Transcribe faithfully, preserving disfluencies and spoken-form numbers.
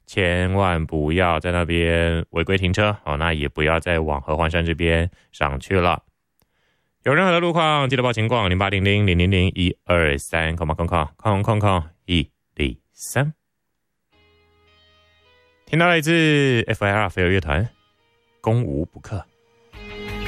千万不要在那边违规停车哦，那也不要再往合欢山这边上去了。有任何的路况，记得报情况零八零零零零零一二三空空空空空空一零三。听到来自 F I R 飞儿乐团，攻无不克。